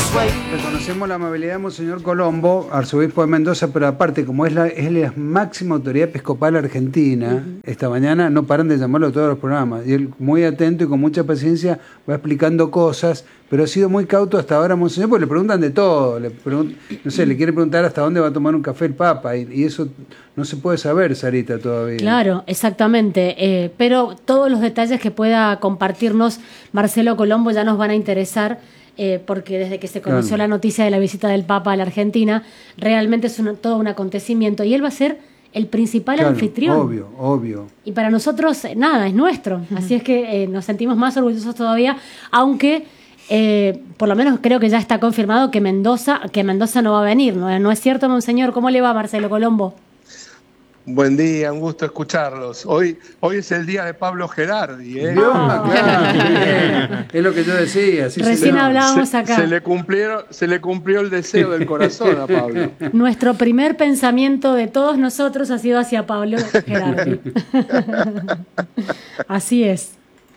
Reconocemos la amabilidad de Monseñor Colombo, arzobispo de Mendoza, pero aparte, como él es la máxima autoridad episcopal argentina, esta mañana no paran de llamarlo a todos los programas. Y él, muy atento y con mucha paciencia, va explicando cosas, pero ha sido muy cauto hasta ahora, Monseñor, porque le preguntan de todo. No sé, le quiere preguntar hasta dónde va a tomar un café el Papa, y eso no se puede saber, Sarita, todavía. Claro, exactamente. Pero todos los detalles que pueda compartirnos Marcelo Colombo ya nos van a interesar. Porque desde que se conoció la noticia de la visita del Papa a la Argentina, realmente es todo un acontecimiento y él va a ser el principal anfitrión. Obvio. Y para nosotros, nada, es nuestro. Así es que nos sentimos más orgullosos todavía, aunque por lo menos creo que ya está confirmado que Mendoza no va a venir. ¿No es cierto, Monseñor? ¿Cómo le va, Marcelo Colombo? Buen día, un gusto escucharlos. Hoy es el día de Pablo Gerardi, ¿eh? Claro, es lo que yo decía. Sí, recién hablábamos acá. Se le cumplió el deseo del corazón a Pablo. Nuestro primer pensamiento de todos nosotros ha sido hacia Pablo Gerardi. Así es.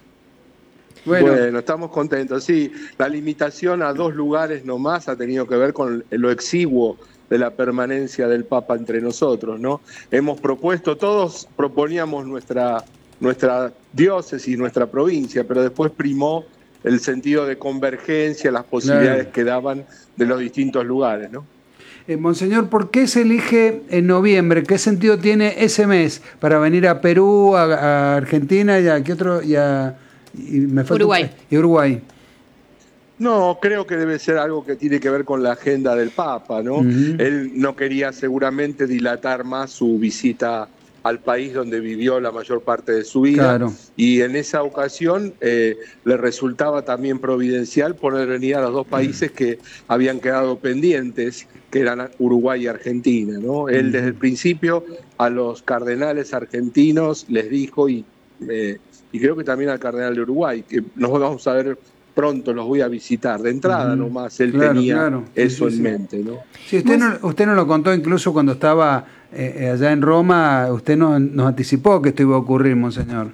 Bueno, estamos contentos. Sí, la limitación a 2 lugares nomás ha tenido que ver con lo exiguo de la permanencia del Papa entre nosotros, ¿no? Todos proponíamos nuestra diócesis, nuestra provincia, pero después primó el sentido de convergencia, las posibilidades que daban de los distintos lugares, ¿no? Monseñor, ¿por qué se elige en noviembre? ¿Qué sentido tiene ese mes para venir a Perú, a Argentina y a qué otro? Uruguay. Y Uruguay. No, creo que debe ser algo que tiene que ver con la agenda del Papa, ¿no? Él no quería seguramente dilatar más su visita al país donde vivió la mayor parte de su vida. Y en esa ocasión le resultaba también providencial poder venir a los 2 países que habían quedado pendientes, que eran Uruguay y Argentina, ¿no? Él desde el principio a los cardenales argentinos les dijo, y creo que también al cardenal de Uruguay, que nos vamos a ver pronto, los voy a visitar. De entrada nomás él tenía eso en mente, ¿no? Sí, usted nos lo contó incluso cuando estaba allá en Roma, usted nos anticipó que esto iba a ocurrir, Monseñor.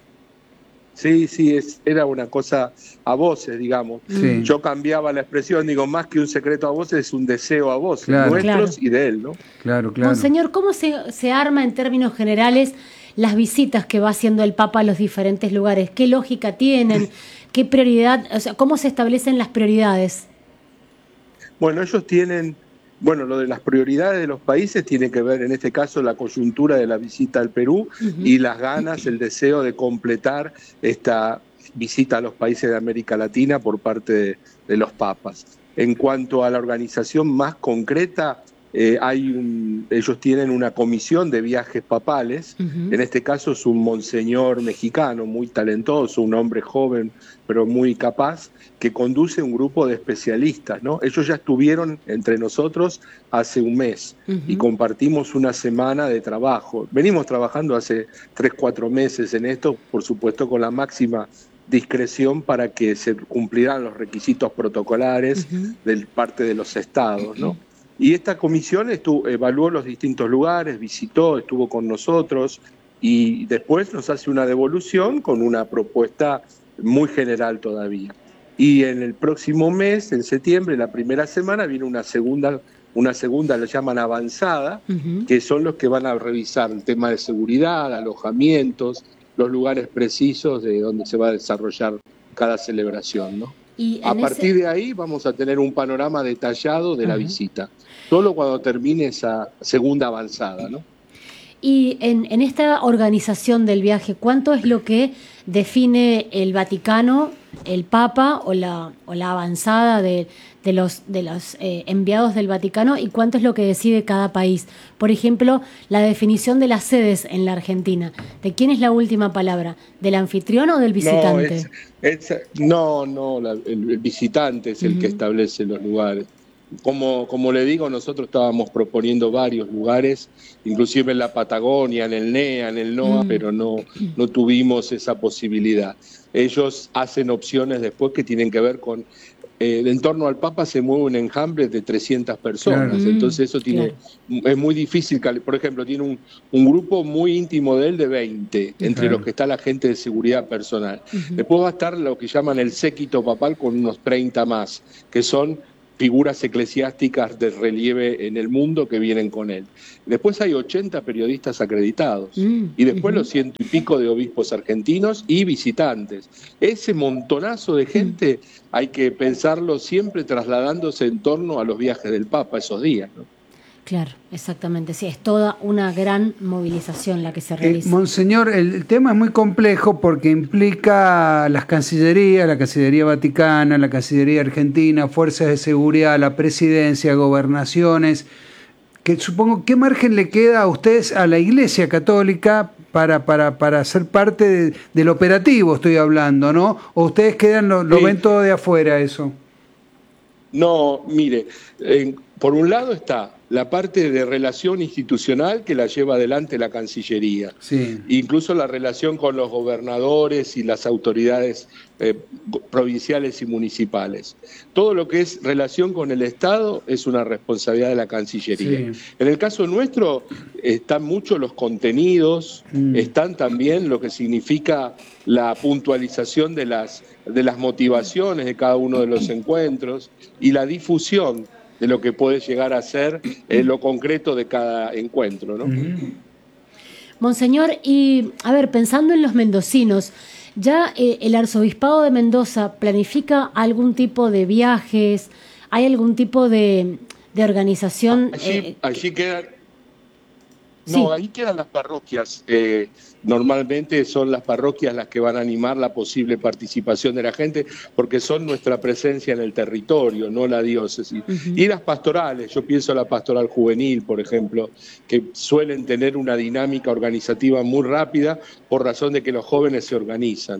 Sí, era una cosa a voces, digamos. Yo cambiaba la expresión, digo, más que un secreto a voces, es un deseo a voces, nuestros y de él, ¿no? Claro. Monseñor, ¿cómo se arma en términos generales las visitas que va haciendo el Papa a los diferentes lugares? ¿Qué lógica tienen? ¿Qué prioridad? O sea, ¿cómo se establecen las prioridades? Bueno, ellos tienen... Bueno, lo de las prioridades de los países tiene que ver, en este caso, la coyuntura de la visita al Perú y las ganas, el deseo de completar esta visita a los países de América Latina por parte de los papas. En cuanto a la organización más concreta, ellos tienen una comisión de viajes papales, en este caso es un monseñor mexicano muy talentoso, un hombre joven pero muy capaz, que conduce un grupo de especialistas, ¿no? Ellos ya estuvieron entre nosotros hace un mes y compartimos una semana de trabajo. Venimos trabajando hace 3-4 meses en esto, por supuesto con la máxima discreción para que se cumplieran los requisitos protocolares de parte de los estados, ¿no? Y esta comisión evaluó los distintos lugares, visitó, estuvo con nosotros y después nos hace una devolución con una propuesta muy general todavía. Y en el próximo mes, en septiembre, la primera semana, viene una segunda, la llaman avanzada, que son los que van a revisar el tema de seguridad, alojamientos, los lugares precisos de donde se va a desarrollar cada celebración, ¿no? Y a partir de ahí vamos a tener un panorama detallado de la visita, solo cuando termine esa segunda avanzada, ¿no? Y en esta organización del viaje, ¿cuánto es lo que define el Vaticano, el Papa o la avanzada de los enviados del Vaticano, y cuánto es lo que decide cada país? Por ejemplo, la definición de las sedes en la Argentina. ¿De quién es la última palabra? ¿Del anfitrión o del visitante? El visitante es el que establece los lugares. Como le digo, nosotros estábamos proponiendo varios lugares, inclusive en la Patagonia, en el NEA, en el NOA, pero no tuvimos esa posibilidad. Ellos hacen opciones después que tienen que ver con... en torno al Papa se mueve un enjambre de 300 personas, entonces eso es muy difícil. Por ejemplo, tiene un grupo muy íntimo de él de 20, entre los que está la gente de seguridad personal. Después va a estar lo que llaman el séquito papal con unos 30 más, que son figuras eclesiásticas de relieve en el mundo que vienen con él. Después hay 80 periodistas acreditados y después los 100 y pico de obispos argentinos y visitantes. Ese montonazo de gente hay que pensarlo siempre trasladándose en torno a los viajes del Papa esos días, ¿no? Claro, exactamente. Sí, es toda una gran movilización la que se realiza. Monseñor, el tema es muy complejo porque implica las cancillerías, la Cancillería Vaticana, la Cancillería Argentina, fuerzas de seguridad, la presidencia, gobernaciones, que supongo, ¿qué margen le queda a ustedes, a la Iglesia Católica, para ser parte del operativo, estoy hablando, ¿no? ¿O ustedes quedan, lo ven todo de afuera eso? No, mire, por un lado está la parte de relación institucional que la lleva adelante la Cancillería, sí. Incluso la relación con los gobernadores y las autoridades provinciales y municipales. Todo lo que es relación con el Estado es una responsabilidad de la Cancillería. Sí. En el caso nuestro están mucho los contenidos, están también lo que significa la puntualización de las motivaciones de cada uno de los encuentros y la difusión de lo que puede llegar a ser lo concreto de cada encuentro, ¿no? Monseñor, y a ver, pensando en los mendocinos, ¿ya el Arzobispado de Mendoza planifica algún tipo de viajes? ¿Hay algún tipo de organización? Allí quedan... Sí. No, ahí quedan las parroquias. Normalmente son las parroquias las que van a animar la posible participación de la gente, porque son nuestra presencia en el territorio, no la diócesis. Y las pastorales, yo pienso en la pastoral juvenil, por ejemplo, que suelen tener una dinámica organizativa muy rápida por razón de que los jóvenes se organizan.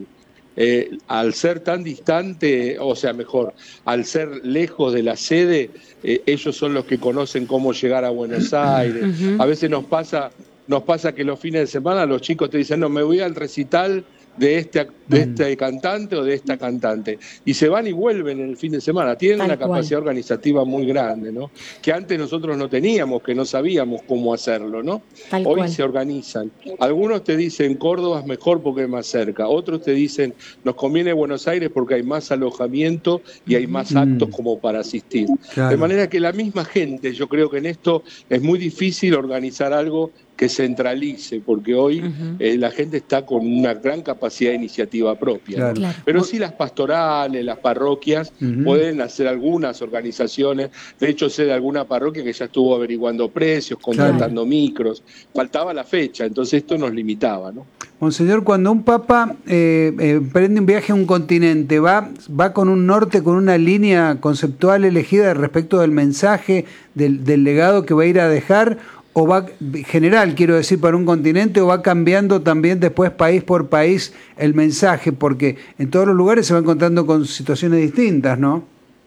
Al ser tan distante, o sea, mejor, al ser lejos de la sede, ellos son los que conocen cómo llegar a Buenos Aires. A veces nos pasa que los fines de semana los chicos te dicen, no, me voy al recital de este cantante o de esta cantante. Y se van y vuelven en el fin de semana. Tienen una capacidad organizativa muy grande, ¿no? Que antes nosotros no teníamos, que no sabíamos cómo hacerlo, ¿no? Hoy se organizan. Algunos te dicen Córdoba es mejor porque es más cerca. Otros te dicen nos conviene Buenos Aires porque hay más alojamiento y hay más actos como para asistir. Claro. De manera que la misma gente, yo creo que en esto es muy difícil organizar algo que centralice, porque hoy la gente está con una gran capacidad de iniciativa propia. Claro. Claro. Pero sí las pastorales, las parroquias, pueden hacer algunas organizaciones. De hecho, sé de alguna parroquia que ya estuvo averiguando precios, contratando micros. Faltaba la fecha, entonces esto nos limitaba, ¿no? Monseñor, cuando un papa emprende un viaje a un continente, ¿va con un norte, con una línea conceptual elegida respecto del mensaje, del legado que va a ir a dejar? ¿O va general, quiero decir, para un continente, o va cambiando también después país por país el mensaje? Porque en todos los lugares se va encontrando con situaciones distintas, ¿no?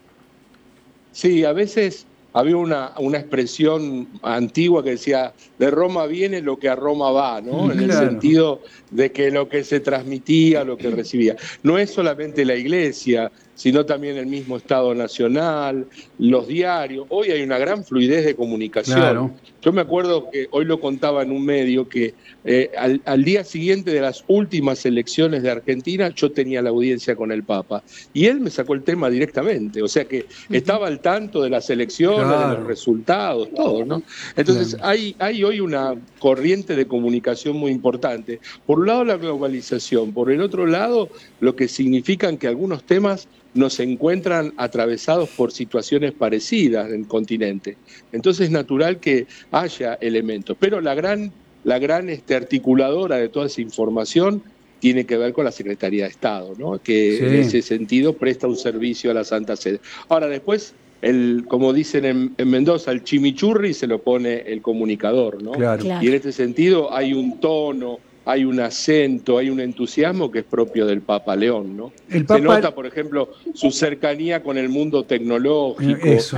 Sí, a veces había una expresión antigua que decía, de Roma viene lo que a Roma va, ¿no? En el sentido de que lo que se transmitía, lo que recibía. No es solamente la Iglesia, sino también el mismo Estado Nacional, los diarios. Hoy hay una gran fluidez de comunicación. Claro. Yo me acuerdo que hoy lo contaba en un medio que al día siguiente de las últimas elecciones de Argentina yo tenía la audiencia con el Papa y él me sacó el tema directamente, o sea que estaba al tanto de las elecciones, de los resultados, todo, ¿no? Entonces hay hoy una corriente de comunicación muy importante. Por un lado la globalización, por el otro lado lo que significan que algunos temas nos encuentran atravesados por situaciones parecidas en el continente. Entonces es natural que haya elementos, pero la gran articuladora de toda esa información tiene que ver con la Secretaría de Estado, ¿no? Que en ese sentido presta un servicio a la Santa Sede. Ahora después, como dicen en Mendoza, el chimichurri se lo pone el comunicador, ¿no? Claro. Y en este sentido hay un tono, hay un acento, hay un entusiasmo que es propio del Papa León, ¿no? Se nota, por ejemplo, su cercanía con el mundo tecnológico.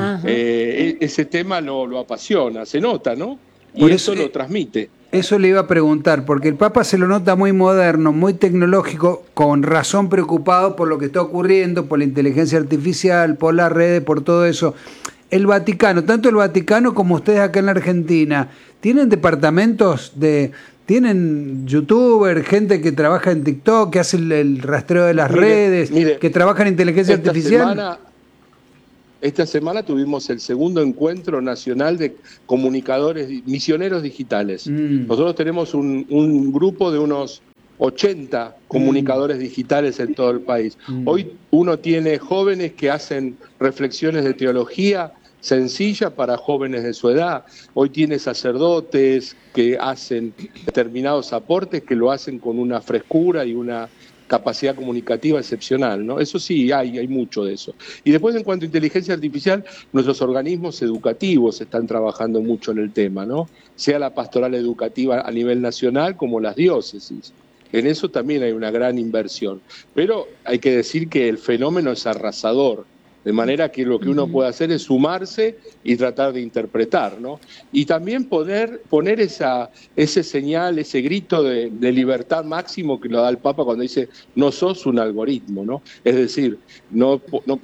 Ese tema lo apasiona, se nota, ¿no? Y eso lo transmite. Eso le iba a preguntar, porque el Papa se lo nota muy moderno, muy tecnológico, con razón preocupado por lo que está ocurriendo, por la inteligencia artificial, por las redes, por todo eso. El Vaticano, tanto el Vaticano como ustedes acá en la Argentina, ¿tienen departamentos tienen youtubers, gente que trabaja en TikTok, que hace el rastreo de las redes, que trabaja en inteligencia artificial? esta semana tuvimos el segundo encuentro nacional de comunicadores, misioneros digitales. Nosotros tenemos un grupo de unos 80 comunicadores digitales en todo el país. Hoy uno tiene jóvenes que hacen reflexiones de teología sencilla para jóvenes de su edad. Hoy tiene sacerdotes que hacen determinados aportes que lo hacen con una frescura y una capacidad comunicativa excepcional, ¿no? Eso sí, hay mucho de eso. Y después, en cuanto a inteligencia artificial, nuestros organismos educativos están trabajando mucho en el tema, ¿no? Sea la pastoral educativa a nivel nacional como las diócesis. En eso también hay una gran inversión. Pero hay que decir que el fenómeno es arrasador. De manera que lo que uno puede hacer es sumarse y tratar de interpretar, ¿no? Y también poner ese señal, ese grito de libertad máximo que lo da el Papa cuando dice no sos un algoritmo, ¿no? Es decir, no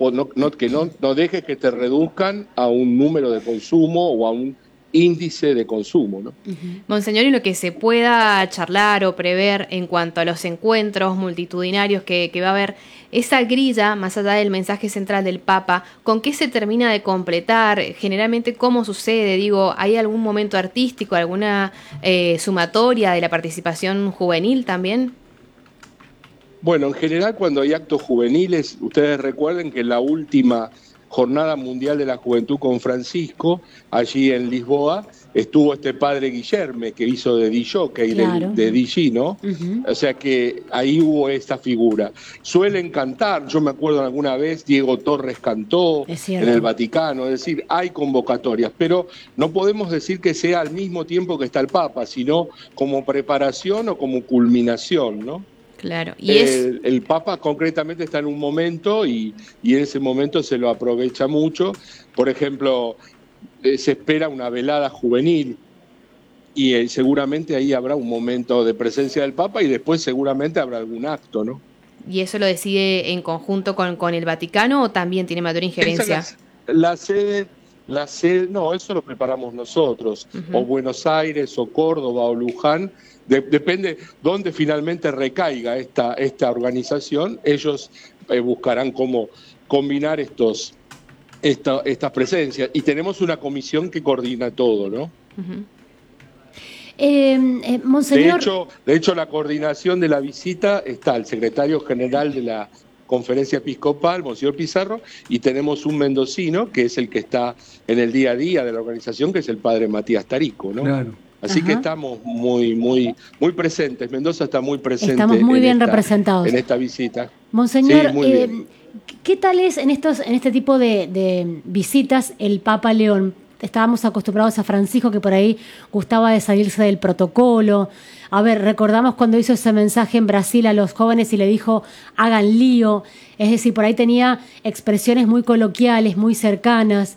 dejes que te reduzcan a un número de consumo o a un índice de consumo, ¿no? Monseñor, y lo que se pueda charlar o prever en cuanto a los encuentros multitudinarios que va a haber, esa grilla, más allá del mensaje central del Papa, ¿con qué se termina de completar? Generalmente, ¿cómo sucede? Digo, ¿hay algún momento artístico, alguna sumatoria de la participación juvenil también? Bueno, en general cuando hay actos juveniles, ustedes recuerden que la última Jornada Mundial de la Juventud con Francisco, allí en Lisboa, estuvo este padre Guillerme, que hizo de DJ, claro, de DJ, ¿no? O sea que ahí hubo esta figura. Suelen cantar, yo me acuerdo alguna vez, Diego Torres cantó en el Vaticano, es decir, hay convocatorias, pero no podemos decir que sea al mismo tiempo que está el Papa, sino como preparación o como culminación, ¿no? Claro. El Papa concretamente está en un momento y en ese momento se lo aprovecha mucho. Por ejemplo, se espera una velada juvenil y seguramente ahí habrá un momento de presencia del Papa y después seguramente habrá algún acto, ¿no? ¿Y eso lo decide en conjunto con el Vaticano o también tiene mayor injerencia? La sede, no, eso lo preparamos nosotros, o Buenos Aires, o Córdoba, o Luján. Depende dónde finalmente recaiga esta organización, ellos buscarán cómo combinar estas presencias. Y tenemos una comisión que coordina todo, ¿no? Monseñor... De hecho, la coordinación de la visita está el secretario general de la Conferencia Episcopal, Monseñor Pizarro, y tenemos un mendocino, que es el que está en el día a día de la organización, que es el padre Matías Tarico, ¿no? Claro. Así que estamos muy presentes. Mendoza está muy presente. Estamos muy bien representados en esta visita. Monseñor, sí, ¿qué tal es en este tipo de visitas el Papa León? Estábamos acostumbrados a Francisco, que por ahí gustaba de salirse del protocolo. A ver, recordamos cuando hizo ese mensaje en Brasil a los jóvenes y le dijo, hagan lío. Es decir, por ahí tenía expresiones muy coloquiales, muy cercanas.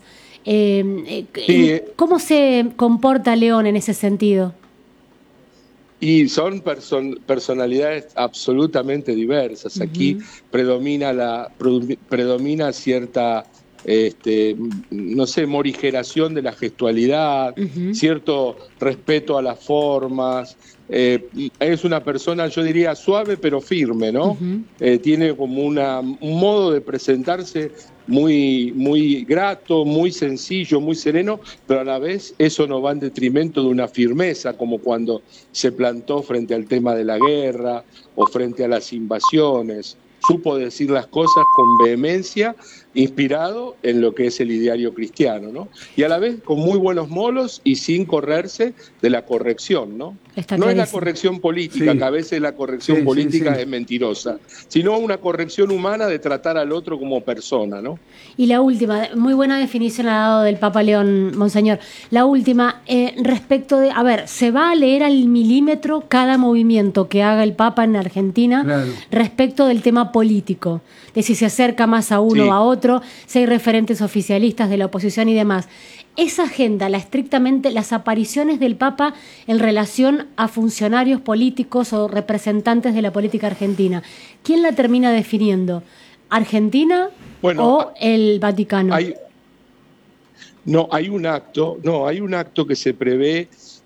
¿Cómo se comporta León en ese sentido? Y son personalidades absolutamente diversas. Aquí predomina cierta, no sé, morigeración de la gestualidad, cierto respeto a las formas. Es una persona, yo diría, suave pero firme, ¿no? Tiene como un modo de presentarse muy grato, muy sencillo, muy sereno, pero a la vez eso no va en detrimento de una firmeza, como cuando se plantó frente al tema de la guerra o frente a las invasiones. Supo decir las cosas con vehemencia, inspirado en lo que es el ideario cristiano, ¿no? Y a la vez con muy buenos molos y sin correrse de la corrección, ¿no? No es la corrección política, que a veces la corrección política es mentirosa, sino una corrección humana de tratar al otro como persona, ¿no? Y la última, muy buena definición ha dado del Papa León, Monseñor. La última, respecto de, a ver, ¿se va a leer al milímetro cada movimiento que haga el Papa en Argentina respecto del tema político? De si se acerca más a uno o a otro, si hay referentes oficialistas de la oposición y demás. Esa agenda, las apariciones del Papa en relación a funcionarios políticos o representantes de la política argentina, ¿quién la termina definiendo? ¿Argentina o el Vaticano? Hay un acto que se prevé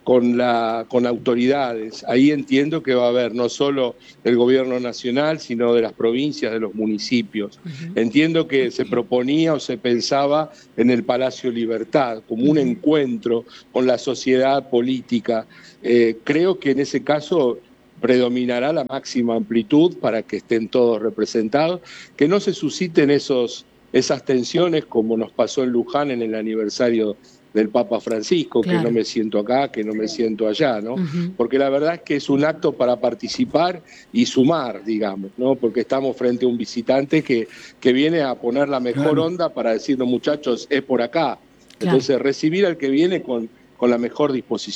con autoridades. Ahí entiendo que va a haber no solo del gobierno nacional, sino de las provincias, de los municipios. Entiendo que se proponía o se pensaba en el Palacio Libertad, como un encuentro con la sociedad política. Creo que en ese caso predominará la máxima amplitud para que estén todos representados, que no se susciten esas tensiones como nos pasó en Luján en el aniversario del Papa Francisco, claro, que no me siento acá, que no me siento allá, ¿no? Porque la verdad es que es un acto para participar y sumar, digamos, ¿no? Porque estamos frente a un visitante que viene a poner la mejor onda para decirnos, muchachos, es por acá. Claro. Entonces, recibir al que viene con la mejor disposición.